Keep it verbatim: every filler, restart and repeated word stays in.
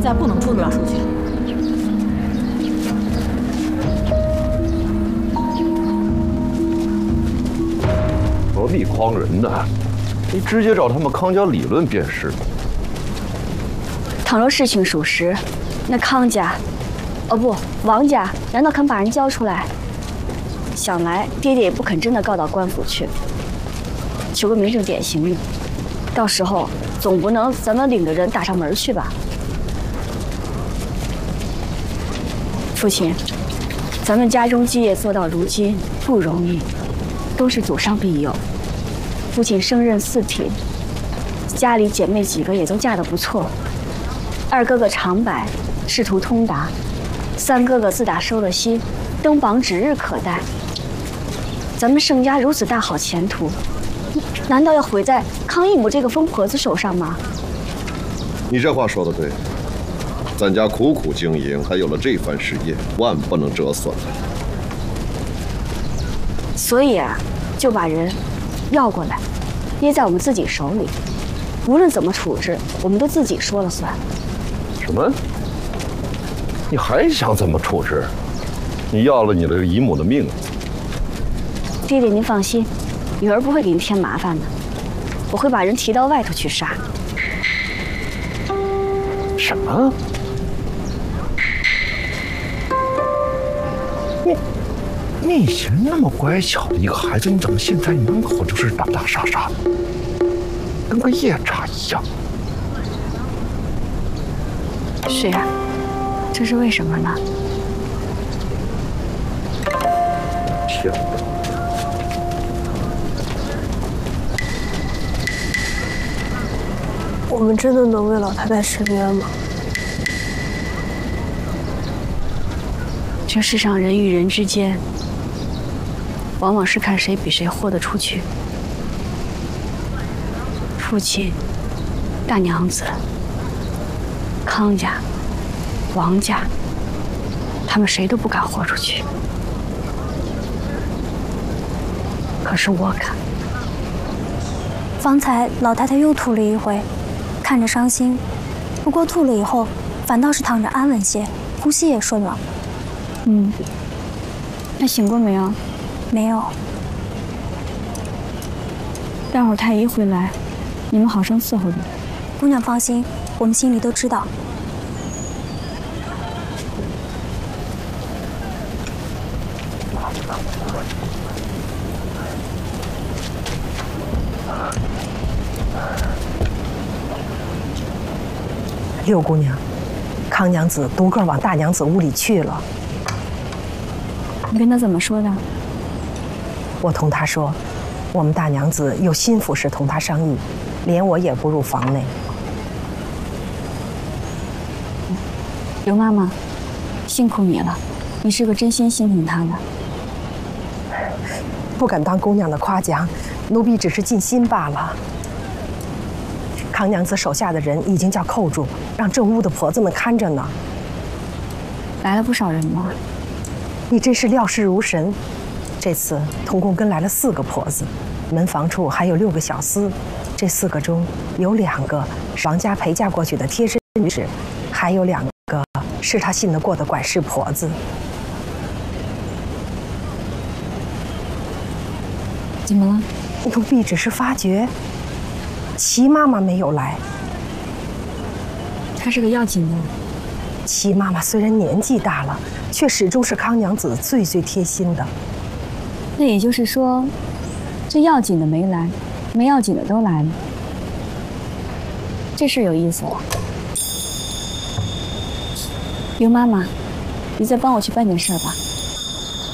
现在不能出这出去。 何必诓人呢？你直接找他们康家理论便是。 倘若事情属实，那康家，哦不，王家难道肯把人交出来？想来爹爹也不肯真的告到官府去，求个明正典刑的。到时候总不能咱们领着人打上门去吧？父亲，咱们家中基业做到如今不容易，都是祖上庇佑。父亲升任四品，家里姐妹几个也都嫁得不错。二哥哥长柏仕途通达，三哥哥自打收了心，登榜指日可待。咱们盛家如此大好前途，难道要毁在康义母这个疯婆子手上吗？ 你这话说得对，咱家苦苦经营，还有了这番事业，万不能折损了。 所以啊，就把人要过来，捏在我们自己手里，无论怎么处置，我们都自己说了算。 什么？你还想怎么处置？你要了你的姨母的命。 爹爹，您放心，女儿不会给您添麻烦的，我会把人提到外头去杀。 什么？你你以前那么乖巧的一个孩子，你怎么现在门口就是打打杀杀的，跟个夜叉一样？ 是啊，这是为什么呢？ 天哪！ 我们真的能为老太太伸冤吗？ 这世上人与人之间，往往是看谁比谁豁得出去。父亲、大娘子、康家、王家，他们谁都不敢豁出去。可是我敢。 方才老太太又吐了一回，看着伤心，不过吐了以后，反倒是躺着安稳些，呼吸也顺了。 嗯，那醒过没有？ 没有。 待会儿太医回来，你们好生伺候着。 姑娘放心，我们心里都知道。 六姑娘，康娘子独个往大娘子屋里去了。 你跟她怎么说的？ 我同她说，我们大娘子有心腹事同她商议，连我也不入房内。 刘妈妈，辛苦你了，你是个真心心疼她的。 不敢当姑娘的夸奖，奴婢只是尽心罢了。康娘子手下的人已经叫扣住，让正屋的婆子们看着呢。 来了不少人吗？ 你真是料事如神。这次同宫跟来了四个婆子，门房处还有六个小厮。这四个中有两个是王家陪嫁过去的贴身女使，还有两个是他信得过的管事婆子。 怎么了？ 奴婢只是发觉齐妈妈没有来。 她是个要紧的。 齐妈妈虽然年纪大了，却始终是康娘子最最贴心的。 那也就是说，这要紧的没来，没要紧的都来了。这事有意思了。刘妈妈，你再帮我去办点事儿吧。